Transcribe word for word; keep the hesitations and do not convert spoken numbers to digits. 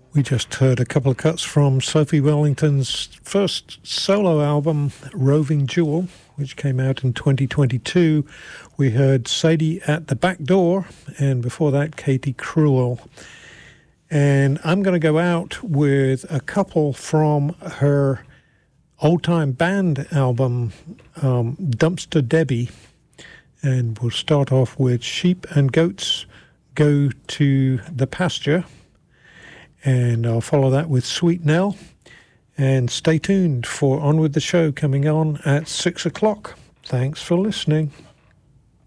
We just heard a couple of cuts from Sophie Wellington's first solo album, Roving Jewel, which came out in twenty twenty-two. We heard Sadie at the Back Door, and before that, Katie Cruel. And I'm going to go out with a couple from her old-time band album, um, Dumpster Debbie. And we'll start off with Sheep and Goats Go to the Pasture. And I'll follow that with Sweet Nell. And stay tuned for On With The Show coming on at six o'clock. Thanks for listening.